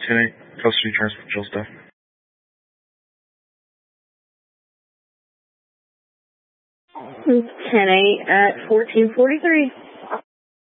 10-8, custody transfer, jail staff. 10-8 at 1443.